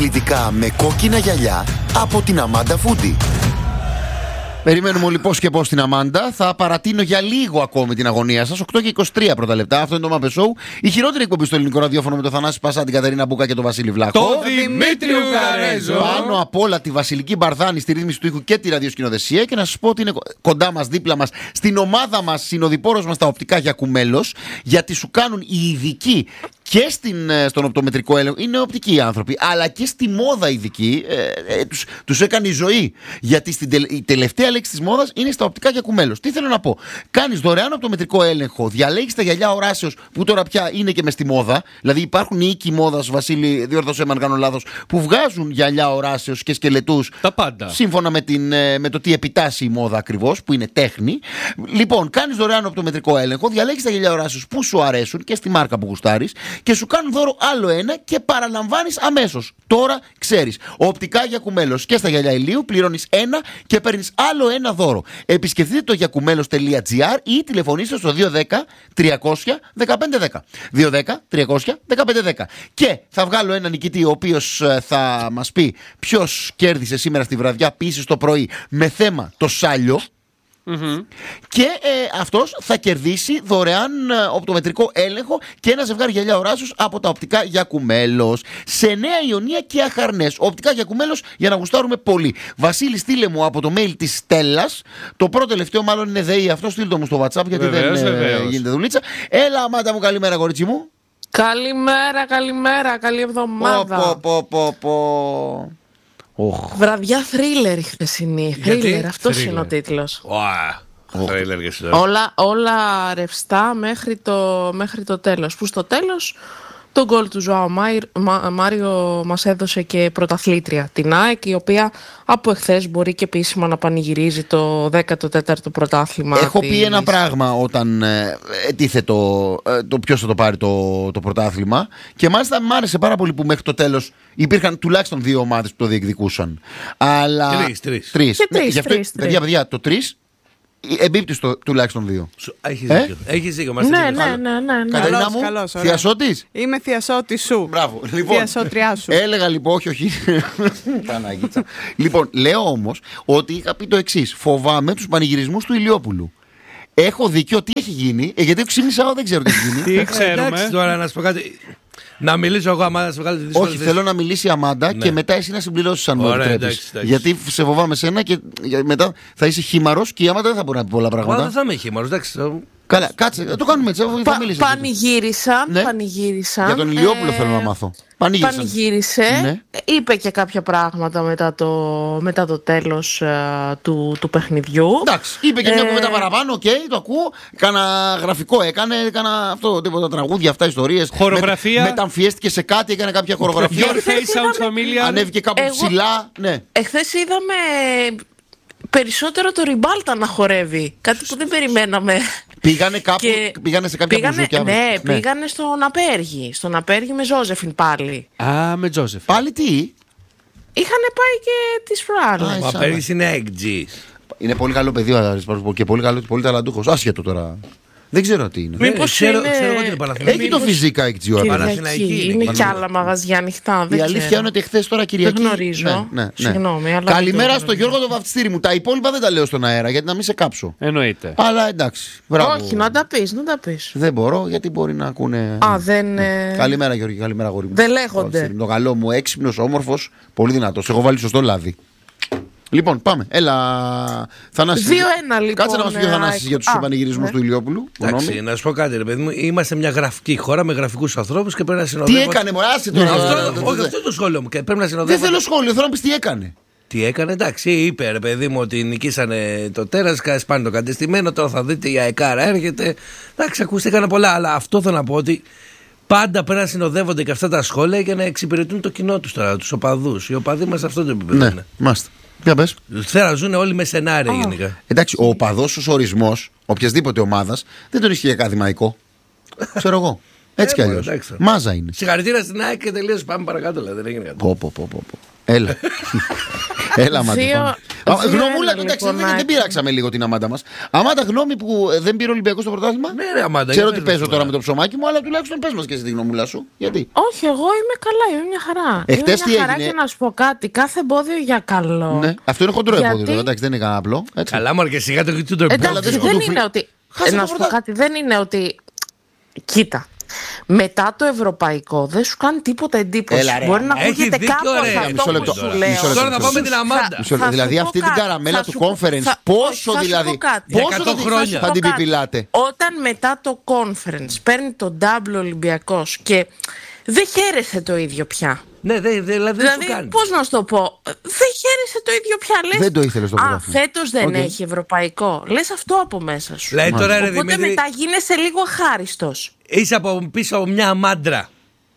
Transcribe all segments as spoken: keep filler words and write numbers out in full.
αθλητικά με κόκκινα γυαλιά από την Αμάντα Φούντι. Περιμένουμε όλοι πώς και πώς την Αμάντα. Θα παρατείνω για λίγο ακόμη την αγωνία σας. οκτώ και είκοσι τρία πρώτα λεπτά. Αυτό είναι το Μάπε Show. Η χειρότερη εκπομπή στο ελληνικό ραδιόφωνο με τον Θανάση Πασά, την Κατερίνα Μπούκα και τον Βασίλη Βλάχο. Το Δημήτριο Καρέζο. Πάνω απ' όλα τη Βασιλική Μπαρδάνη στη ρύθμιση του ήχου και τη ραδιοσκηνοδεσία. Και να σας πω ότι είναι κοντά μας, δίπλα μας, στην ομάδα μας, συνοδοιπόρος μας τα οπτικά για κουμέλος. Γιατί σου κάνουν οι ειδικοί και στην, στον οπτομετρικό έλεγχο. Είναι οπτικοί οι άνθρωποι, αλλά και στη μόδα ειδικοί. Ε, ε, τους, τους έκανε η ζωή. Γιατί στην τελε, η τελευταία λέξη της μόδας είναι στα οπτικά για κουμέλος. Τι θέλω να πω. Κάνεις δωρεάν οπτομετρικό έλεγχο, διαλέγεις τα γυαλιά οράσεως που τώρα πια είναι και μες στη μόδα. Δηλαδή υπάρχουν οι οίκοι μόδας, Βασίλη, διόρθωσέ με αν κάνω λάθος, που βγάζουν γυαλιά οράσεως και σκελετούς. Τα πάντα. Σύμφωνα με, την, με το τι επιτάσσει η μόδα ακριβώς, που είναι τέχνη. Λοιπόν, κάνεις δωρεάν οπτομετρικό έλεγχο, διαλέγεις τα γυαλιά οράσεως που σου αρέσουν και στη μάρκα που γουστάρεις και σου κάνουν δώρο άλλο ένα και παραλαμβάνεις αμέσως. Τώρα ξέρεις. Οπτικά για κουμέλος και στα γυαλιά ηλίου πληρώνεις ένα και παίρνεις άλλο ένα δώρο. Επισκεφτείτε το γιακουμέλος τελεία τζι άρ ή τηλεφωνήστε στο δύο ένα μηδέν τρία μηδέν ένα πέντε ένα μηδέν. δύο ένα μηδέν τρία μηδέν πέντε ένα. Και θα βγάλω έναν νικητή ο οποίος θα μας πει ποιος κέρδισε σήμερα στη βραδιά επίσης το πρωί με θέμα το σάλιο. Mm-hmm. Και ε, αυτός θα κερδίσει δωρεάν ε, οπτομετρικό έλεγχο και ένα ζευγάρι γυαλιά οράσεως από τα οπτικά για κουμέλος σε Νέα Ιωνία και Αχαρνές. Οπτικά για κουμέλος για να γουστάρουμε πολύ. Βασίλη, στείλε μου από το mail της Στέλλας. Το πρώτο τελευταίο μάλλον είναι ΔΕΗ. Αυτό στείλ το μου στο WhatsApp γιατί βεβαίως, δεν ε, γίνεται δουλίτσα. Έλα, Αμάντα μου, καλημέρα, κορίτσι μου. Καλημέρα, καλημέρα, καλή εβδομάδα. Πω, πω, πω, πω. Oh. Βραδιά θρίλερ η χθεσινή. Θρίλερ, αυτός είναι ο τίτλος. Wow. Oh. Όλα, όλα ρευστά μέχρι το, μέχρι το τέλος. Που στο τέλος το γκολ του Ζωάο Μάριο μας έδωσε και πρωταθλήτρια την ΑΕΚ, η οποία από εχθές μπορεί και επίσημα να πανηγυρίζει το δέκατο τέταρτο πρωτάθλημα. Έχω της... πει ένα πράγμα όταν ε, ετίθε το, ε, το ποιος θα το πάρει το, το πρωτάθλημα και μάλιστα μου άρεσε πάρα πολύ που μέχρι το τέλος υπήρχαν τουλάχιστον δύο ομάδες που το διεκδικούσαν. Αλλά... Τρεις, τρεις. Τρεις. Και Ναι, τρεις, γι' αυτό, τρεις, παιδιά, παιδιά, το τρεις εμπίπτει στο τουλάχιστον δύο. Έχεις ε? δίκιο. Έχεις δίκιο. Μας ναι, ναι, ναι, ναι, ναι. Κατερίνα μου, θειασότης. Είμαι θειασότης σου. Μπράβο. Λοιπόν, θειασότριά σου. Έλεγα λοιπόν, όχι, όχι. Παναγίτσα. Λοιπόν, λέω όμως ότι είχα πει το εξής. Φοβάμαι τους πανηγυρισμούς του Ηλιόπουλου. Έχω δίκιο, τι έχει γίνει. Ε, γιατί ξύπνησα, δεν ξέρω τι έχει γίνει. Τι ξέρουμε. Εντάξει, τώρα να σου πω κάτι. Να μιλήσω εγώ, Αμάντα, σε βγάλω τη δύσκολη. Όχι, θέλω να μιλήσει η Αμάντα ναι. και μετά εσύ να συμπληρώσεις αν μου επιτρέπεις. Γιατί σε φοβάμαι σένα και μετά θα είσαι χήμαρος και η Αμάντα δεν θα μπορεί να πει πολλά πράγματα. Δεν θα είμαι χήμαρος, εντάξει. Καλά, κάτσε, το κάνουμε έτσι. Πα, θα μιλήσει. Πανηγύρισαν, ναι. πανηγύρισαν. Για τον Ηλιόπουλο ε, θέλω να μάθω. Πανηγύρισαν. Πανηγύρισε, ναι. είπε και κάποια πράγματα μετά το, μετά το τέλος uh, του, του παιχνιδιού. Εντάξει, είπε και μια ε, κουβέντα παραπάνω, οκ, okay, το ακούω. Κάνα γραφικό έκανε, κάνα αυτό, τίποτα τραγούδια, αυτά ιστορίες. Χορογραφία. Με, μεταμφιέστηκε σε κάτι, έκανε κάποια χορογραφία. Your face sounds familiar. Ανέβηκε κάπου εγώ, ψηλά, ναι. Εχθές είδαμε περισσότερο το Ριμπάλτα να χορεύει. Κάτι που δεν περιμέναμε. Πήγανε κάπου, και πήγανε σε κάποια πήγανε, μπουζούκια. Ναι, ναι, πήγανε στον Απέργη. Στον Απέργη με Ζώζεφιν πάλι. Α, με Ζώζεφιν. Πάλι τι? Είχανε πάει και τις προάλλες. Ο Απέργης είναι έκτζης. Είναι πολύ καλό παιδί και πολύ, καλό, πολύ ταλαντούχος. Άσχετο τώρα. Δεν ξέρω τι είναι. Μήπως ξέρω, είναι... ξέρω εγώ την Παναθηναϊκή. Έχει το φυσικά έκτζη ο Παναθηναϊκή. Είναι κι άλλα μαγαζιά ανοιχτά. Η αλήθεια είναι ότι χθες τώρα Κυριακή. Δεν γνωρίζω. Ναι, ναι, ναι. Συγγνώμη, αλλά καλημέρα στο Γιώργο το βαφτιστήρι μου. Τα υπόλοιπα δεν τα λέω στον αέρα γιατί να μην σε κάψω. Εννοείται. Αλλά εντάξει. Μπράβο. Όχι, να τα πεις, να τα πεις. Δεν μπορώ γιατί μπορεί να ακούνε. Α, δεν. Ναι. Καλημέρα Γιώργη, καλημέρα γόρι μου. Δεν λέγονται. Το καλό μου, έξυπνος, όμορφος, πολύ δυνατός. Έχω βάλει σωστό λάδι. Λοιπόν, πάμε. Έλα, Θανάση. δύο ένα λοιπόν. Κάτσε να μας πει ο Θανάσης για τους πανηγυρισμούς του Ηλιόπουλου. Εντάξει, να σου πω κάτι, ρε παιδί μου. Είμαστε μια γραφική χώρα με γραφικούς ανθρώπους και πρέπει να συνοδεύουμε. Τι έκανε, μωρά, άσε τώρα. Όχι, αυτό είναι το σχόλιο μου. Πρέπει να συνοδεύουμε. Δεν θέλω σχόλιο, θέλω να πεις τι έκανε. Τι έκανε, εντάξει, είπε ρε παιδί μου ότι νικήσανε το τέρας, σπάνε το κατεστημένο. Τώρα θα δείτε η αεκάρα έρχεται. Εντάξει, ακούστηκαν πολλά, αλλά αυτό θέλω να πω ότι. Πάντα πρέπει να συνοδεύονται και αυτά τα σχόλια για να εξυπηρετούν το κοινό τους τώρα, τους οπαδούς. Οι οπαδοί μας σε αυτό το επίπεδο ναι, είναι. Μάστε. Ποια πες. Θέλω να ζουν όλοι με σενάρια oh. γενικά. Εντάξει, ο οπαδός ως ορισμός οποιασδήποτε ομάδας δεν τον ισχύει για ακαδημαϊκό. Ξέρω εγώ. Έτσι κι αλλιώς. Μάζα είναι. Συγχαρητήρια στην ΑΕΚ και τελείως. Πάμε παρακάτω, δηλαδή. Δεν έγινε κάτι. Πω, πω, πω, πω. Έλα. Έλα, Αμάντα. Δύο- πάμε. Α, δύο Γνωμούλα, ένα, εντάξει, λοιπόν, δεν, δεν Άκη. πειράξαμε λίγο την Αμάντα μας. Αμάντα, γνώμη που ε, δεν πήρε ο Ολυμπιακός στο πρωτάθλημα. Ναι, ρε, Αμάντα, Ξέρω για ότι πες παίζω μας τώρα τώρα. με το ψωμάκι μου, αλλά τουλάχιστον πες μας και εσύ τη γνωμούλα σου. Γιατί. Όχι, εγώ είμαι καλά, είμαι μια χαρά. Εχθές είμαι μια τι χαρά έγινε? και να σου πω κάτι. Κάθε εμπόδιο για καλό. Ναι. Αυτό είναι χοντρό Γιατί? εμπόδιο, βέβαια, εντάξει, δεν είναι κανένα απλό. Έτσι. Καλά, μωρέ, και σιγά το κοιτού το Καλά, Εντάξει, δεν δεν σκοτούφι. είναι ότι. Χάσε να το σου πω πρωτά- κάτι, δεν είναι ότι. Κοίτα. Μετά το ευρωπαϊκό δεν σου κάνει τίποτα εντύπωση. Έλα, ρε, Μπορεί να έχει ακούγεται δίκιο, κάπως ρε. αυτό Μισό που λεπτό. σου Μισό λέω. λεπτό. Τώρα θα πάμε την Αμάντα. Μισό λεπτό. Θα Δηλαδή σου πω αυτή την κάτι, καραμέλα θα του σου πω- conference, θα- πόσο θα σου δηλαδή. πω κάτι. Για Πόσο εκατό θα- χρόνια. θα την κάτι. πιπιλάτε. Όταν μετά το conference παίρνει τον double Ολυμπιακός και δεν χαίρεσαι το ίδιο πια. Ναι, δε- δε- δηλαδή δεν σου Δηλαδή, κάνει. πώς να σου το πω, δεν χαίρεσαι το ίδιο πια. Λες, Δεν το ήθελες το Α, πρωτάθλημα. φέτος δεν Οκ. έχει ευρωπαϊκό. Λες αυτό από μέσα σου. Δηλαδή τώρα, ρε Οπότε Δημήτρη, μετά γίνεσαι λίγο αχάριστος. είσαι από πίσω από μια μάντρα.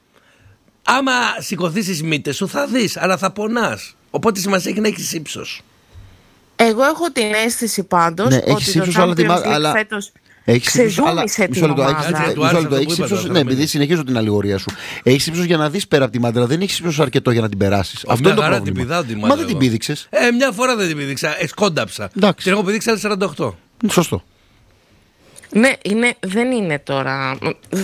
Άμα σηκωθεί τις μύτες σου, θα δεις, αλλά θα πονάς. Οπότε σημασία έχει να έχεις ύψος. Εγώ έχω την αίσθηση πάντως Ναι, ότι έχεις το ύψος, αλλά τη Champions μα- League αλλά- φέτος Έχεις ύψος, αλλά. ξεζούμισε Μισό την λεπτό, έχεις- ομάδα. Κάτσε, του μισό άρεσε λεπτό, αυτό έχεις που είπα ύψος. τώρα, Ναι, νομίζω. επειδή συνεχίζω την αλληγορία σου. Έχεις ύψος για να δεις πέρα από τη μάντρα, δεν έχεις ύψος αρκετό για να την περάσεις. Αυτό μια είναι το χαρά την πρόβλημα. πηδάω τη Μα μάντρα δεν την εγώ. πήδηξες. Ε, μια φορά δεν την πήδηξα, ε, σκόνταψα. Εντάξει. Την έχω πηδήξει άλλες σαράντα οκτώ. Σωστό. Ναι, είναι, δεν είναι τώρα.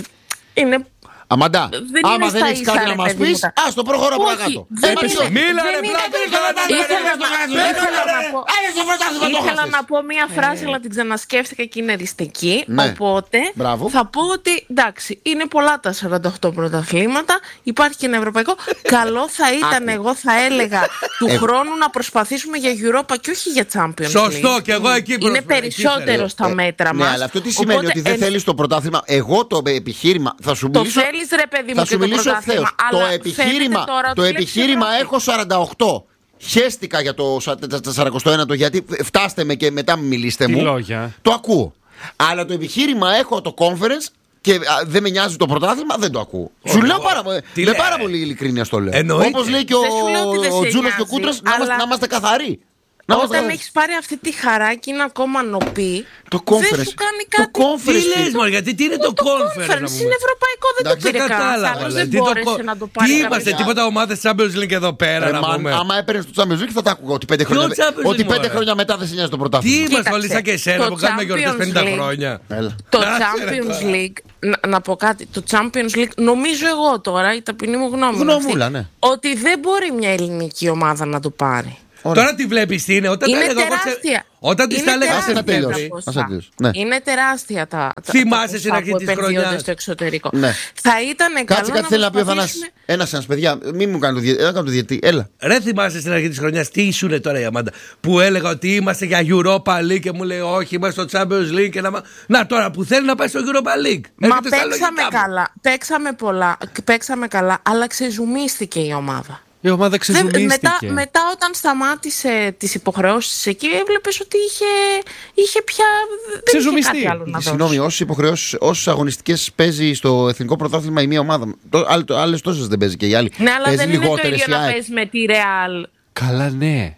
Είναι. Αμαντά, Δεν άμα είναι δεν στα έχεις ίσα, κάτι ρε να μας παιδί μου, πεις, τα- ας το προχωρώ Όχι, παρακάτω. δεν Ε, είναι. Μίλα, δεν ρε, είναι- πλάκα, Ήθελα να- Ήθελα ήθελα να πω- Έλα στο πρωτάθλημα, το Ήθελα χάσες. να πω μία φράση, αλλά την ξανασκέφτηκα και είναι εριστική. Ναι. Οπότε Μπράβο. θα πω ότι εντάξει, είναι πολλά τα σαράντα οκτώ πρωταθλήματα. Υπάρχει και ένα ευρωπαϊκό. Καλό θα ήταν, εγώ θα έλεγα, του Ε. χρόνου να προσπαθήσουμε για Europa και όχι για Champions League. Σωστό, και εγώ εκεί Είναι προσ- εκεί περισσότερο θέλω. στα μέτρα Ναι, μας. αλλά αυτό τι σημαίνει, Οπότε, ότι δεν εν- θέλεις το πρωτάθλημα. Εγώ το επιχείρημα. Θα σου Το μιλήσω. θέλεις, ρε παιδί μου, Θα και σου το μιλήσω πρωτάθλημα, ευθέως. Το αλλά επιχείρημα, φαίνεται τώρα το ότι βλέπεις επιχείρημα Ευρώπη. έχω σαράντα οκτώ. Χαίστηκα για το σα- τα- τα σαράντα ένατο, γιατί φτάστε με και μετά μιλήστε Τι μου. λόγια. Το ακούω. Αλλά το επιχείρημα έχω το conference και α, δεν με νοιάζει το πρωτάθλημα, δεν το ακούω. Σου λέω πάρα, πολύ- Τι με λέει? πάρα πολύ ειλικρίνεια στο λέω. Εννοείται. Όπως λέει και ο, Δεν σου λέω ότι δεν ο σε Τζούλος και ο νοιάζει, Κούτρας, να, αλλά- είμαστε, να είμαστε καθαροί. Να είμαστε Όταν καθαροί. έχεις πάρει αυτή τη χαρά και είναι ακόμα νοπή, Το δεν conference. σου κάνει Το κάτι. Τι conference. λες, μωρέ, γιατί τι είναι το Το conference, να conference πούμε. είναι ευρωπαϊκό, δεν το Εντάξει, πήρε Δεν κανένας κατάλαβα. άλλος, δηλαδή. δεν Τι το μπόρεσε co- να το πάρει Τι κανείς είμαστε, άλλος. τίποτα ομάδες Champions League εδώ πέρα, Ρε, να μα, πούμε. άμα έπαιρνε το Champions League θα τα άκουγα ότι πέντε Ποιο χρόνια, Champions ότι League, πέντε μωρέ? χρόνια μετά δεν σε νοιάζει το Τι πρωτάθλημα. είμαστε Κοίταξε, όλοι σαν και εσένα το που κάνουμε γιορτές Champions πενήντα League- χρόνια. Έλα. Το Κάτσε, ρε, Champions τώρα. League, να, να πω κάτι, το Champions League, νομίζω εγώ τώρα, η ταπεινή μου γνώμη, είναι Γνώμουλα, αυτή, ναι. ότι δεν μπορεί μια ελληνική ομάδα να το πάρει. Ωραία. Τώρα τι βλέπεις τι είναι, όταν Είναι τα έλεγα εγώ, ξε- τεράστια. Όταν τις Είναι τα έλεγα Άσε να τεράστια τελειώσει. τα Σεπτέμβρη, ποσά. Άσε να τελειώσει. Ναι. Είναι τεράστια τα, τα, Θυμάσαι τα ποσά στην αρχή που της επενδύονται χρονιάς. στο εξωτερικό. Ναι. Θα ήταν καλό Κάτσε, κάτι να θέλει να πει ο Θανάσης. προσπαθήσουμε- Ένα ένα, παιδιά, μην μου κάνει το διαιτητή. Κάνω το διαιτητή. Έλα. Ρε, θυμάσαι στην αρχή της χρονιάς τι ήσουνε τώρα η Αμάντα, που έλεγα ότι είμαστε για Europa League και μου λέει όχι, είμαστε στο Champions League και να... μα- να τώρα που θέλει να πάει στο Europa League. Μα Έρχεται στα παίξαμε λογικά μου. καλά, παίξαμε πολλά, παίξαμε καλά, αλλά ξεζουμίστηκε η ομάδα. Η ομάδα Δεν- ξεζουμίστηκε. μετά, μετά όταν σταμάτησε τις υποχρεώσεις εκεί, έβλεπες ότι είχε, είχε πια. Δεν είχε Ξεζουμιστεί. κάτι άλλο να δώσει. Συγγνώμη, όσε υποχρεώσει, όσε αγωνιστικέ παίζει στο εθνικό πρωτάθλημα η μία ομάδα. Άλλε τόσε δεν παίζει και η άλλη. Ναι, αλλά παίζει δεν είναι το λιγότερες ίδιο η να ΑΕΚ. παίζει με τη Real, Καλά, ναι.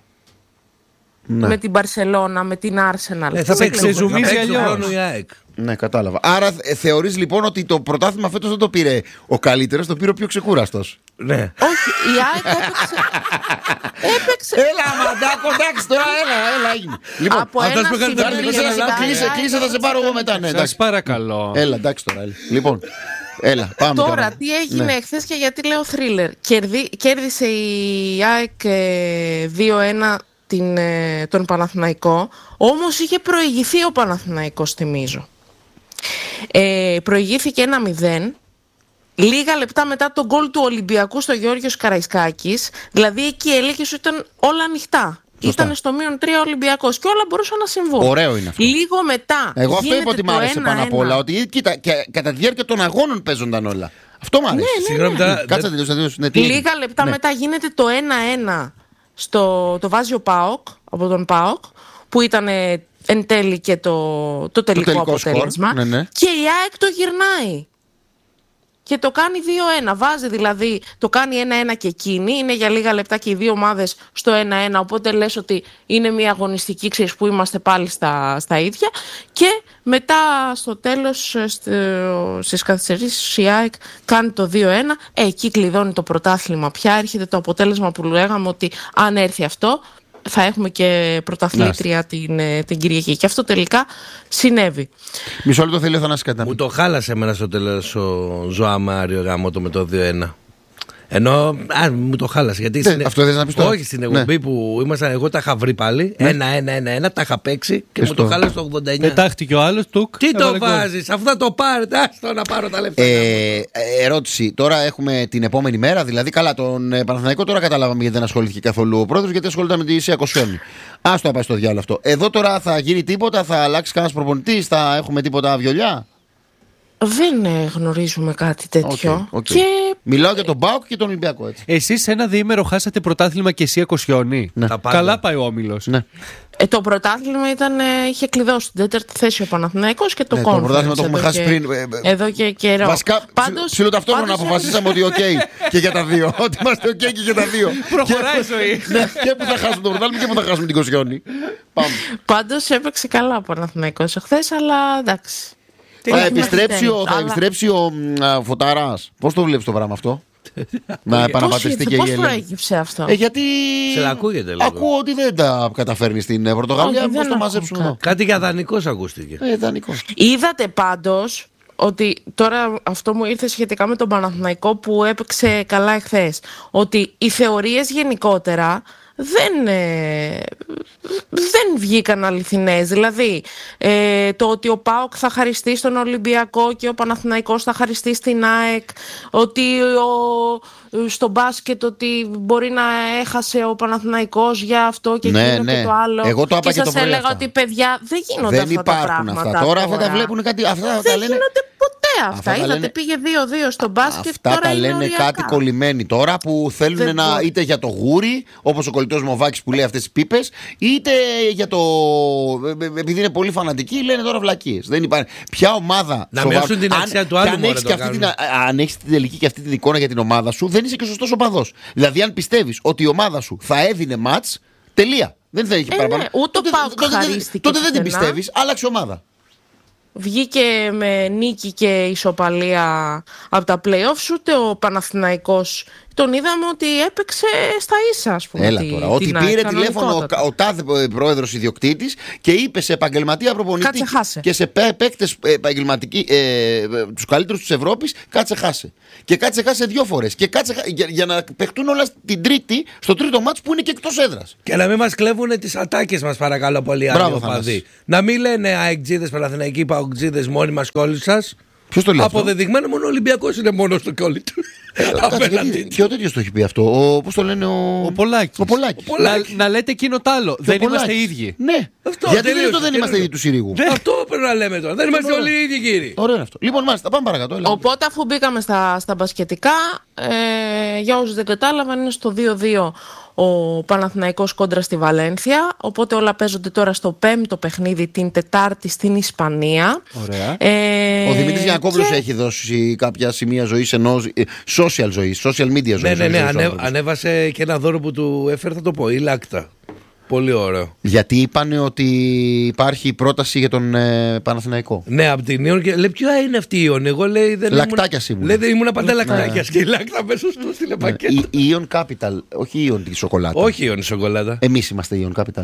Ναι. με την Barcelona, με την Arsenal. Ε, θα Δεν παίξει είναι ξεζουμίζει θα παίξει αλλιώς. χρόνο η ΑΕΚ. Ναι, κατάλαβα. Άρα ε, θεωρείς λοιπόν ότι το πρωτάθλημα φέτος δεν το πήρε ο καλύτερος, το πήρε ο πιο ξεκούραστος. Ναι. Όχι, η ΑΕΚ έπαιξε. έπαιξε. Έλα, μαντάκο, εντάξει τώρα, έλα, έλα, έγινε. Λοιπόν, Από αυτός ένα που κάνει σημείο τα κλείσε, κλείσει, και κλείσε, μετά κλείσε, η ΑΕΚ κλείσε, θα σε πάρω εγώ μετά. Ναι, Σας εντάξει. παρακαλώ. Έλα, εντάξει τώρα. Έλα. Λοιπόν, έλα, πάμε τώρα. Τώρα, τι έγινε Ναι. εχθές και γιατί λέω θρίλερ. Κερδί, κέρδισε η ΑΕΚ ε, δύο ένα την, ε, τον Παναθηναϊκό, όμως είχε προηγηθεί ο Παναθηναϊκός, θυμίζω. Ε, προηγήθηκε ένα μηδέν. Λίγα λεπτά μετά τον γκολ του Ολυμπιακού στο Γεώργιος Καραϊσκάκης, δηλαδή εκεί έλεγες ότι ήταν όλα ανοιχτά. Ήταν στο μείον τρία Ολυμπιακός και όλα μπορούσαν να συμβούν. Ωραίο είναι αυτό. Λίγο μετά. Εγώ αυτό γίνεται είπα ότι μ' το άρεσε πάνω απ' ένα ένα. όλα. Ότι κοίτα, και κατά τη διάρκεια των αγώνων παίζονταν όλα. Αυτό μ' αρέσει. Συγγνώμη τώρα. Κάτσε να δεν- τελειώσει, να τελειώσει. Ναι, τι έγινε? Λίγα λεπτά Ναι. μετά γίνεται το ένα ένα στο, το βάζει ο ΠΑΟΚ, από τον ΠΑΟΚ, που ήταν ε, εν τέλει και το, το τελικό, τελικό σκορ, αποτέλεσμα. ναι, ναι. Και η ΑΕΚ το γυρνάει. Και το κάνει δύο ένα. Βάζει δηλαδή, το κάνει ένα ένα και εκείνη. Είναι για λίγα λεπτά και οι δύο ομάδες στο ένα ένα. Οπότε λες ότι είναι μια αγωνιστική, ξέρεις, που είμαστε πάλι στα, στα ίδια. Και μετά στο τέλος, στο, στις καθυστερήσεις, η ΑΕΚ κάνει το δύο ένα. Ε, εκεί κλειδώνει το πρωτάθλημα πια. Έρχεται το αποτέλεσμα που λέγαμε ότι αν έρθει αυτό, θα έχουμε και πρωταθλήτρια την, την Κυριακή. Και αυτό τελικά συνέβη. Μισό λεπτό, θέλει ο Θανάσης κάτι να πει. Μου το χάλασε εμένα στο τέλος ο Ζωά Μάριο γάμο το με το δύο ένα. Ενώ α, μου το χάλασε. Γιατί ναι, στην... Αυτό θες να πεις τώρα. Όχι, στην εκπομπή ναι. που ήμασταν, εγώ τα είχα βρει πάλι. Ναι. Ένα, ένα, ένα, ένα, τα είχα παίξει και Εστό. μου το χάλασε το ογδόντα εννιά. Πετάχτηκε ο άλλος, τουκ. Τι το βάζεις, αφού θα το πάρετε, άστο να πάρω τα λεφτά. Ε, ερώτηση. Τώρα έχουμε την επόμενη μέρα, δηλαδή. Καλά, τον ε, Παναθηναϊκό τώρα καταλάβαμε γιατί δεν ασχολήθηκε καθόλου ο πρόεδρος, γιατί ασχολείται με τη ΣΥΑ Κοσιόνι. Άστο να πάει στο διάλογο αυτό. Εδώ τώρα θα γίνει τίποτα, θα αλλάξει κανένα προπονητή, θα έχουμε τίποτα βιολιά. Δεν ε, γνωρίζουμε κάτι τέτοιο. Okay, okay. Και... Μιλάω για τον ΠΑΟΚ και τον Ολυμπιακό. Εσείς σε ένα διήμερο χάσατε πρωτάθλημα και ΣΥΑ Κοσιόνι. Ναι. Καλά πάει ο Όμιλος. Ναι. Ε, το πρωτάθλημα ήταν, ε, είχε κλειδώσει την τέταρτη θέση ο Παναθηναϊκός και το ναι, Conference. Το πρωτάθλημα το έχουμε χάσει και, πριν. Εδώ και καιρό. Βασικά, ψιλοταυτόχρονα αποφασίσαμε ότι οκ okay και για τα δύο. Ότι είμαστε οκ okay και για τα δύο. Προχωράει η ζωή. Ναι, και που θα χάσουμε το πρωτάθλημα και που θα χάσουμε την Κοσιόνι. Πάντως έπαιξε καλά ο Παναθηναϊκός εχθές, αλλά εντάξει. Θα επιστρέψει ο, θα επιστρέψει ο α, Φωταράς. Πώς το βλέπεις το πράγμα αυτό? Να επαναπατριστεί και η Πώς Ελένη. προέκυψε αυτό? Ε, γιατί σε ακούγεται λίγο. Ακούω ότι δεν τα καταφέρνει στην Πορτογαλία. Πώς το μαζέψουν εδώ? Κάτι για δανεικός ακούστηκε. Ε, δανεικός. Είδατε πάντως ότι τώρα αυτό μου ήρθε σχετικά με τον Παναθηναϊκό που έπαιξε καλά εχθές. Ότι οι θεωρίες γενικότερα δεν, ε, δεν βγήκαν αληθινές. Δηλαδή ε, το ότι ο ΠΑΟΚ θα χαριστεί στον Ολυμπιακό και ο Παναθηναϊκός θα χαριστεί στην ΑΕΚ, ότι ο, στο μπάσκετ ότι μπορεί να έχασε ο Παναθηναϊκός για αυτό και ναι, εκείνο ναι. και το άλλο. Εγώ το και και σας το έλεγα αυτά. ότι παιδιά δεν γίνονται δεν αυτά τα πράγματα. Αυτά. Τώρα, τώρα αυτά τα βλέπουν κάτι. Αυτά δεν τα λένε... γίνονται ποτέ αυτά. αυτά Είδατε λένε... πήγε δύο δύο στο μπάσκετ. Αυτά τώρα τα είναι λένε οριακά. κάτι κολλημένοι τώρα που θέλουν δεν να μπορεί. είτε για το γούρι, όπως ο κολλητός Μοβάκης που λέει αυτές τις πίπες, είτε για το. Επειδή είναι πολύ φανατικοί, λένε τώρα βλακίες. Δεν υπάρχει. Ποια ομάδα. Να μειώσουν την αξία του άλλου. Αν έχεις την, αν έχεις την τελική και αυτή την εικόνα για την ομάδα σου, δεν είσαι και σωστός οπαδός. Δηλαδή, αν πιστεύεις ότι η ομάδα σου θα έδινε μάτς, τελεία. Δεν θα έχει ε, παραπάνω. Ναι, ούτε τότε, ΠΑΟΚ τότε, χαρίστηκε. τότε δεν την πιστεύεις, άλλαξε ομάδα. Βγήκε με νίκη και ισοπαλία από τα play-offs, ούτε ο Παναθηναϊκός τον είδαμε ότι έπαιξε στα ίσα, ας πούμε. Έλα τη, τώρα. Ότι πήρε τηλέφωνο ο, ο τάδε πρόεδρος ιδιοκτήτης και είπε σε επαγγελματία προπονητή κάτσε χάσε. Και σε παίκτες επαγγελματικοί, ε, τους καλύτερους της Ευρώπης, κάτσε χάσε. Και κάτσε χάσε δύο φορές. Και κάτσε για, για να παιχτούν όλα την τρίτη, στο τρίτο μάτς που είναι και εκτός έδρας. Και να μην μας κλέβουν τις ατάκες μας, παρακαλώ πολύ, άλλοι οπαδοί. Να μην λένε αεκτζίδες, Παναθηναϊκοί, παοκτζίδες, μόνοι μας κόλλοι σας. Ποιος το λέει? Αποδεδειγμένο, μόνο ο Ολυμπιακός είναι μόνος του κόλλη του. Και ο τέτοιος το έχει πει αυτό. Ο, πώς το λένε, ο, ο Πολάκης. Ο Πολάκης. Ο Πολάκης. Να, να λέτε εκείνο τ' άλλο. Δεν είμαστε ίδιοι. Ναι. Αυτό, γιατί δεν, το δεν είμαστε ίδιοι του Συρίγου. Ναι. Αυτό πρέπει να λέμε τώρα. Δεν είμαστε όλοι οι ίδιοι, κύριοι. Ωραίο αυτό. Λοιπόν, μάλιστα, πάμε παρακάτω. Έλα. Οπότε, αφού μπήκαμε στα, στα μπασκετικά, ε, για όσους δεν κατάλαβαν, είναι στο δύο δύο ο Παναθηναϊκός κόντρα στη Βαλένθια. Οπότε όλα παίζονται τώρα στο πέμπτο παιχνίδι την Τετάρτη στην Ισπανία. Ωραία. Ε, ο Δημήτρης Γιαννακόπουλος και... έχει δώσει κάποια σημεία ζωής, ενώ social ζωής, social media ζωής. Ναι, ναι, ναι. Ανέ, ανέβασε και ένα δώρο που του έφερε, θα το πω, η Λάκτα. Πολύ ωραίο. Γιατί είπανε ότι υπάρχει πρόταση για τον ε, Παναθηναϊκό. Ναι, από την Ιον και λέει: ποια είναι αυτή η Ιον? Εγώ λέει: δεν λακτάκια ήμουν. Λέει: δεν ήμουν πάντα λακτάκια. Και η Λάκτα μέσα στο στείλε πακέτο. Η Ιον Capital, όχι η Ιον τη σοκολάτα. Όχι η Ιον σοκολάτα. Εμείς είμαστε η Ιον Capital.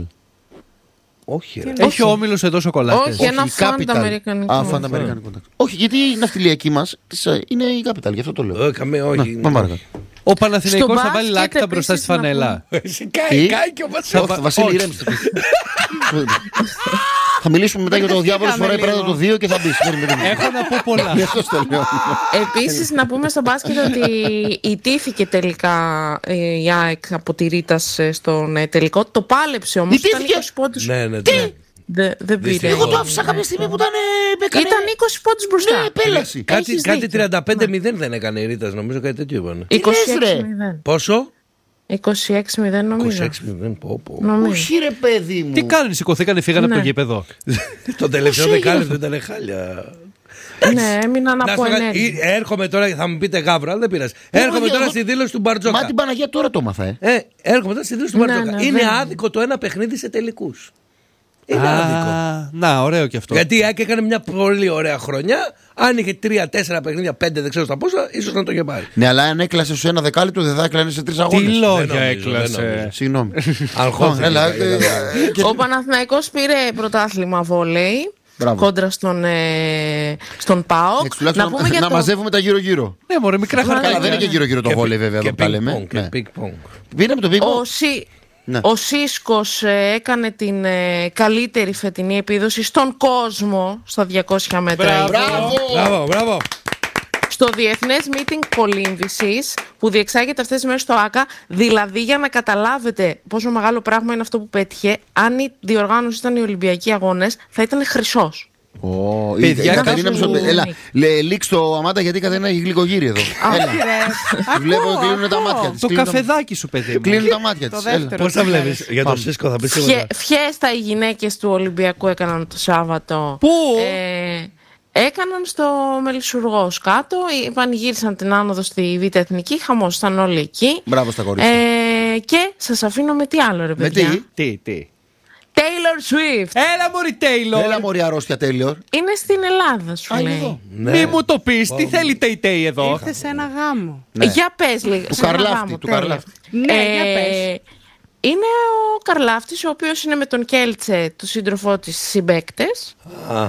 Όχι, ρε. Έχει ο Όμιλος εδώ σοκολάτες. Όχι, ένα φάντα αμερικανικό. Α, φάντα αμερικανικό. Όχι, γιατί η ναυτιλιακή μας είναι η Capital, γι' αυτό το λέω. Όχι. Ο Παναθηναϊκός θα βάλει Λάκτα μπροστά στη φανέλα. Κάει, κάει και ο Βασίλη, ηρέμησε. Θα μιλήσουμε μετά για το διάβολο φοράει πέρα το δύο και θα μπεις. Έχω να πω πολλά. Επίσης να πούμε στο μπάσκετ ότι ιτήθηκε τελικά η ΑΕΚ από τη Ρίτας στον τελικό. Το πάλεψε όμως. Ιτήθηκε. Ναι, ναι, ναι. Δε, δεν πήρε. Εγώ το άφησα κάποια στιγμή που ήταν. Έκανε... Ήταν είκοσι πόντους μπροστά. Ναι, πέλαση. Κάτι, κάτι τριάντα πέντε μηδέν δεν έκανε η Ρίτας, νομίζω κάτι τέτοιο είπανε. είκοσι έξι μηδέν. Πόσο? είκοσι έξι μηδέν νομίζω. είκοσι έξι μηδέν, πω πω. Όχι ρε παιδί μου. Τι κάνουν, σηκωθήκανε, φύγανε από το γήπεδο. Το τελευταίο δεκάλεπτο ήταν χάλια. Ναι, έμειναν από ενέργεια. Έρχομαι τώρα, θα μου πείτε γάβρο, αλλά δεν πειράζει. Έρχομαι τώρα στη δήλωση του Μπαρτζόκα. Μα την Παναγία τώρα το έμαθα, ε. Έρχομαι τώρα στη δήλωση του Μπαρτζόκα. Είναι άδικο το ένα παιχνίδι σε τελικούς. Είναι Α, άδικο. Να, ωραίο και αυτό. Γιατί η ΑΕΚ έκανε μια πολύ ωραία χρονιά. Αν είχε τρία τέσσερα παιχνίδια, πέντε δεν ξέρω στα πόσα, ίσως να το είχε πάρει. Ναι, αλλά αν έκλασε σε ένα δεκάλεπτο δεν θα έκλανε σε τρεις Τι αγώνες. λόγια Δεν νομίζω, έκλασε. δεν νομίζω. Συγγνώμη. Αγχώθηκε. Έλα, για ε, τα- ε, και- Ο Παναθηναϊκός πήρε πρωτάθλημα βόλεϊ Μπράβο. κόντρα στον, ε, στον ΠΑΟΚ. Έτσι, τουλάχιστον Να πούμε για να το... μαζεύουμε τα γύρω-γύρω. Ναι, μωρέ, μικρά Καλά, Καλά, δεν χαρτάκια. είναι και γύρω-γύρω το Και βόλεϊ πι- βέβαια και εδώ που τα ping λέμε. pong, και Ναι. ping pong. Πήραμε το πίκο. Ο, Σι... Ναι. ο Σίσκος ε, έκανε την ε, καλύτερη φετινή επίδοση στον κόσμο στα διακόσια μέτρα. Μπράβο! Μπράβο, μπράβο. Στο Διεθνές Meeting Κολύμβησης που διεξάγεται αυτές τις μέρες στο ΆΚΑ, δηλαδή για να καταλάβετε πόσο μεγάλο πράγμα είναι αυτό που πέτυχε, αν η διοργάνωση ήταν οι Ολυμπιακοί Αγώνες, θα ήταν χρυσός. Ω, Παιδιά, η να Κατερίνα δώσουν- μου στο- Έλα, λέ, λήξ το αμάτα γιατί η Κατερίνα έχει γλυκογύρι εδώ. Έλα. Βλέπω Ακούω, κλείνουν τα ακούω. μάτια της. Το Κλείνουν τα- καφεδάκι σου, παιδί μου. Κλείνουν τα μάτια Το της. δεύτερο. Έλα. Πώς θα βλέπεις για τον Πάμε. Σίσκο, θα πεις Φιε, τίποτα. φιέστα οι γυναίκες του Ολυμπιακού έκαναν το Σάββατο. Πού? Ε, έκαναν στο Μελισσουργός κάτω, ε, πανηγύρισαν την άνοδο στη Β' Εθνική, χαμός, ήταν όλοι εκεί. Μπράβο στα κορίτσια. Ε, και σας αφήνω με τι άλλο ρε Με παιδιά. τι? Τι, τι. Taylor Swift. Έλα, μωρή Τέιλορ. Έλα μωρή αρρώστια Taylor. Είναι στην Ελλάδα σου Α, είναι λέει. εδώ. Ναι. Μη μου το πεις, τι θέλει Τέι Τέι εδώ. Ήρθε σε ένα γάμο. Ναι. Για πες λίγο. Του σε ένα Καρλάφτη, γάμο, του τέλεια. Καρλάφτη. Ναι, για πες. Είναι ο Καρλάφτης, ο οποίος είναι με τον Κέλτσε, του σύντροφό της, συμπαίκτες. Α,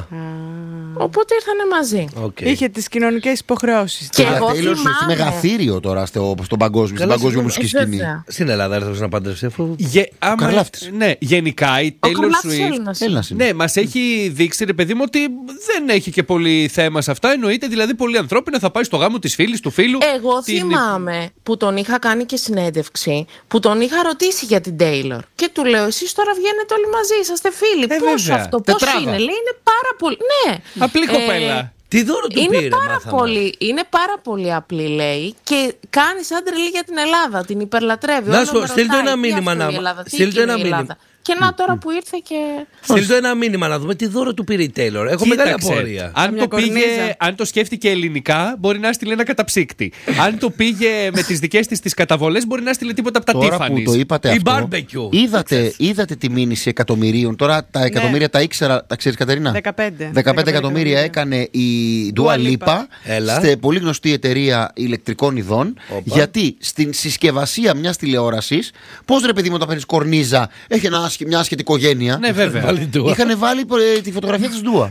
Οπότε ήρθανε μαζί. οκ. Είχε τις κοινωνικές υποχρεώσεις. Και Αλλά εγώ Taylor Swift θυμάμαι. μεγαθύριο τώρα στο, στον παγκόσμιο, στην Καλά, παγκόσμια συγγνώμη. μουσική Ε, σκηνή. βέβαια. Στην Ελλάδα έρθω να παντρευτεί αφού. Γε, άμα- Καρλάφτης. Ναι, γενικά η Ο Taylor Καρλάφτης Swift. Έλληνας. Έλληνας είναι. Ναι, μας έχει δείξει, ρε παιδί μου, ότι δεν έχει και πολύ θέμα σε αυτά. Εννοείται δηλαδή πολύ ανθρώπινα θα πάει στο γάμο της φίλης, του φίλου. Εγώ την- θυμάμαι που τον είχα κάνει και συνέντευξη, που τον είχα ρωτήσει για την Taylor. Και του λέω: εσείς τώρα βγαίνετε όλοι μαζί, είσαστε φίλοι. Ε, Πώς βέβαια. αυτό, πώς Τετράδα. είναι. Λέει: είναι πάρα πολύ. Ναι. Απλή Ε, κοπέλα. Τι δώρο του Είναι πήρε, πάρα, μάθαμε. πολύ, είναι πάρα πολύ απλή, λέει, και κάνει σαν τρελή για την Ελλάδα. Την υπερλατρεύει. Να Όλο σου πω, με στείλ του ρωτάει, ένα τι μήνυμα αυτό να- η Ελλάδα, τι στείλ του εκείνη ένα η μήνυμα. Ελλάδα. Και να τώρα που ήρθε και. Στείλ του ένα μήνυμα να δούμε τι δώρο του πήρε η Taylor. Έχω μεγάλη Κοίταξε, απορία. αν Μια το, πήγε, κορνίζα. αν το σκέφτηκε ελληνικά, μπορεί να στείλει ένα καταψύκτη. Αν το πήγε με τις δικές της τις καταβολές, μπορεί να στείλει τίποτα από τα Τώρα που Tiffany's. το είπατε Ή αυτό, barbecue. είδατε, είδατε τη μήνυση εκατομμυρίων. Τώρα τα εκατομμύρια τα ήξερα, τα ξέρεις Κατερίνα. δεκαπέντε. δεκαπέντε εκατομμύρια έκανε η Dua Lipa Έλα. σε πολύ γνωστή εταιρεία ηλεκτρικών ειδών. Όπα. Γιατί στην συσκευασία μιας τηλεόρασης, πώς ρε παιδί μου όταν παίρνεις κορνίζα, έχει ένα, άσχε- μια άσχετη οικογένεια. Ναι, βέβαια. Βάλει του. Είχαν βάλει ε, τη φωτογραφία της Dua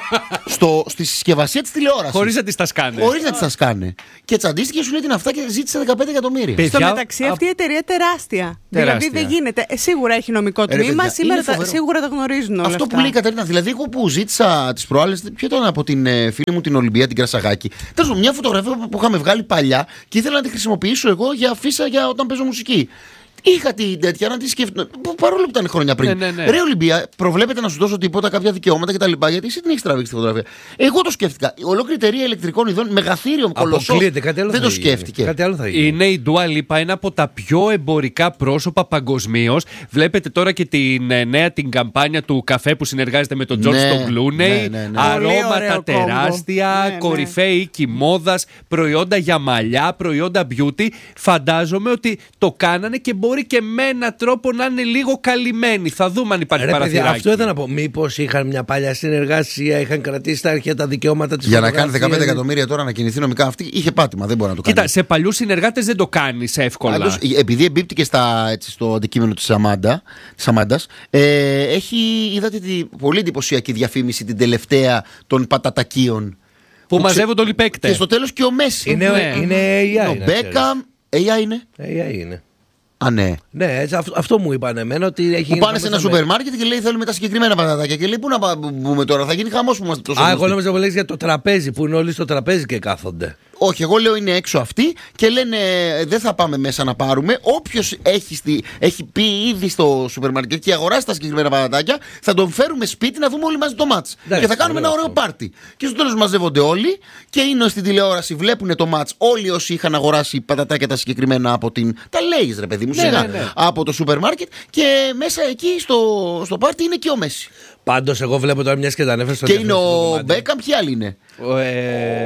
στο, στη συσκευασία της τηλεόρασης. Χωρίς να τις τα σκάνε. Χωρίς να τις τα σκάνε. Και τσαντίστηκε, σου λέει την αυτά και ζήτησε δεκαπέντε εκατομμύρια. Παιδιά, Στο μεταξύ, α- αυτή η εταιρεία τεράστια. Τεράστια. Δηλαδή δεν γίνεται. Ε, σίγουρα έχει νομικό ρε, τμήμα, παιδιά, σήμερα είναι τα, φοβερό. σίγουρα τα γνωρίζουν όλα Αυτό αυτά. που λέει η Κατερίνα, δηλαδή εγώ που ζήτησα τις προάλλες, ποιο ήταν από την ε, φίλη μου την Ολυμπία, την Κρασαγάκη. Τέλος πάντων, μια φωτογραφία που, που είχαμε βγάλει παλιά και ήθελα να τη χρησιμοποιήσω εγώ για αφίσα για όταν παίζω μουσική. Είχα την τέτοια να τη σκέφτομαι. Παρόλο που ήταν χρόνια πριν. Ναι, ναι, ναι. Ρε Ολυμπία, προβλέπεται να σου δώσω τίποτα, κάποια δικαιώματα κτλ. Γιατί εσύ την έχει τραβήξει τη φωτογραφία. Εγώ το σκέφτηκα. Η ολόκληρη εταιρεία ηλεκτρικών ειδών, μεγαθύριο, κολοσσό. Αποκλείεται, κάτι άλλο Δεν θα το γίνει. σκέφτηκε. Κάτι άλλο θα γίνει. Είναι η Dua Lipa, ένα από τα πιο εμπορικά πρόσωπα παγκοσμίω. Βλέπετε τώρα και την ε, νέα την καμπάνια του καφέ που συνεργάζεται με τον George Ναι, τον Clooney. ναι, ναι, ναι. Πολύ Αρώματα ωραίο τεράστια, κόμπο. Ναι, ναι. κορυφαίοι οίκοι μόδας, προϊόντα για μαλλιά, προϊόντα beauty. Φαντάζομαι ότι το κάνανε και μπορεί και με έναν τρόπο να είναι λίγο καλυμμένοι. Θα δούμε αν υπάρχει Ρε παιδιά, παραθυράκι. αυτό ήθελα να πω. Μήπως είχαν μια παλιά συνεργασία, είχαν κρατήσει στα αρχαία τα δικαιώματα της Για να κάνει φωτογραφίας. δεκαπέντε εκατομμύρια τώρα να κινηθεί νομικά αυτή, είχε πάτημα. Δεν μπορεί να το κάνει. Κοίτα, σε παλιούς συνεργάτες δεν το κάνεις εύκολα. Πάντως, επειδή εμπίπτει στα, έτσι, στο αντικείμενο της, Αμάντα, της Αμάντας, ε, έχει, είδατε τη πολύ εντυπωσιακή διαφήμιση την τελευταία των πατατακίων. που ξε- μαζεύονται όλοι οι παίκτες. Και στο τέλος και ο Μέση. Είναι, Ναι. είναι έι άι. ο να ξέρεις. Μπέκαμ. έι άι είναι. έι άι είναι. Α, ναι. Ναι, έτσι, αυτό, αυτό μου είπαν εμένα ότι έχει Που γίνει πάνε σε ένα χαμός σούπερ μάρκετ και λέει θέλουμε τα συγκεκριμένα πατατάκια. Και λέει πού να πα- μπούμε τώρα, θα γίνει χαμός που είμαστε τόσο Α, εγώ γνωστοί. νόμιζα που λέγεις για το τραπέζι που είναι όλοι στο τραπέζι και κάθονται. Όχι, εγώ λέω είναι έξω αυτοί και λένε δεν θα πάμε μέσα να πάρουμε. Όποιος έχει, στη, έχει πει ήδη στο σούπερ μάρκετ και αγοράσει τα συγκεκριμένα πατατάκια, θα τον φέρουμε σπίτι να δούμε όλοι μαζί το μάτς. Ναι, και θα κάνουμε ένα ωραίο ωραίο αυτό. πάρτι. Και στο τέλος μαζεύονται όλοι και είναι στην τηλεόραση, βλέπουν το μάτς. Όλοι όσοι είχαν αγοράσει πατατάκια τα συγκεκριμένα από την. Τα λέει ρε παιδί μου, Ναι, σιγά. ναι, ναι. Από το σούπερ μάρκετ και μέσα εκεί στο, στο πάρτι είναι και ο Μέση. Πάντως, εγώ βλέπω τώρα μια και τα ανέφερε στο Και είναι δεύτερο ο κομμάτι. Μπέκαμ, ποιοι άλλοι είναι. Ε,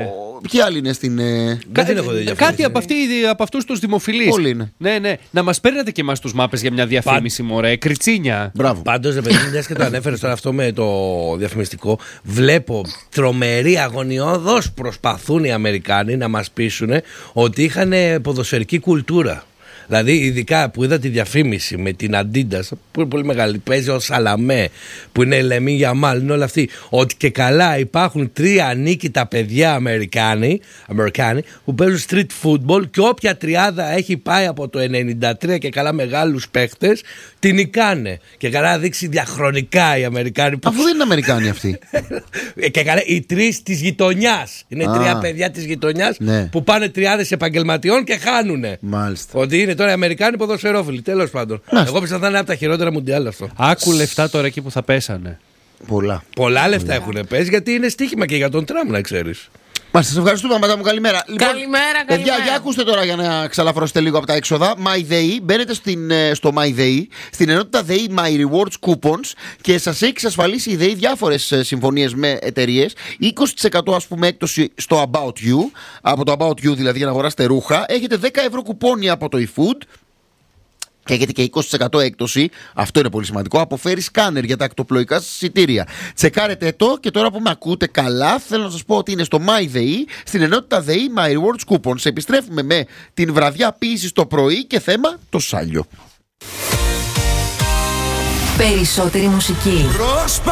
Ποιοι άλλοι είναι στην. Ε... Δεν την έχω δει διαφήμιση. Κάτι από, αυτή, από αυτούς τους δημοφιλείς. Όλοι είναι. Ναι, ναι. Να μας παίρνετε και εμάς τους μάπες για μια διαφήμιση, μωρέ. Κριτσίνια. Μπράβο. Πάντως, ρε παιδί, μιας και το ανέφερες τώρα αυτό με το διαφημιστικό, βλέπω τρομερή αγωνιώδως προσπαθούν οι Αμερικάνοι να μας πείσουν ότι είχαν ποδοσφαιρική κουλτούρα. Δηλαδή, ειδικά που είδα τη διαφήμιση με την Adidas, που είναι πολύ μεγάλη, παίζει ο Σαλαμέ, που είναι Λεμί Γιαμάλ, είναι όλα αυτοί. Ότι και καλά υπάρχουν τρία ανίκητα παιδιά Αμερικάνοι, Αμερικάνοι που παίζουν street football και όποια τριάδα έχει πάει από το ενενήντα τρία και καλά μεγάλους παίχτες, την νικάνε. Και καλά δείξει διαχρονικά οι Αμερικάνοι. Που... Αφού δεν είναι Αμερικάνοι αυτοί. Και καλά, οι τρεις της γειτονιάς. Είναι Α, τρία παιδιά της γειτονιάς ναι. που πάνε τριάδες επαγγελματιών και χάνουνε. Μάλιστα. Ότι είναι τώρα οι Αμερικάνοι ποδοσφαιρόφιλοι. Τέλος πάντων. Μάλιστα. Εγώ πιστεύω θα είναι από τα χειρότερα μουντιάλ αυτό. Άκου λεφτά τώρα εκεί που θα πέσανε. Πολλά. Πολλά λεφτά έχουν πέσει γιατί είναι στοίχημα και για τον Τραμπ, να ξέρεις. Μάλιστα, σας ευχαριστούμε, μαντά μου, καλημέρα. Καλημέρα, Παιδιά, καλημέρα. για ακούστε τώρα για να ξαλαφρώσετε λίγο από τα έξοδα. MyDay, μπαίνετε στην, στο MyDay, στην ενότητα ΔΕΗ My Rewards Coupons και σας έχει εξασφαλίσει η ΔΕΗ διάφορες συμφωνίες με εταιρείες. είκοσι τοις εκατό ας πούμε έκπτωση στο About You, από το About You δηλαδή για να αγοράσετε ρούχα. Έχετε δέκα ευρώ κουπόνι από το eFood. Και έχετε και είκοσι τοις εκατό έκπτωση, αυτό είναι πολύ σημαντικό, αποφέρει σκάνερ για τα ακτοπλοϊκά σας εισιτήρια. Τσεκάρετε το και τώρα που με ακούτε καλά, θέλω να σας πω ότι είναι στο MyDay, στην ενότητα ΔΕΗ My Rewards Coupons. Επιστρέφουμε με την βραδιά ποίησης το πρωί και θέμα το σάλιο. Περισσότερη μουσική.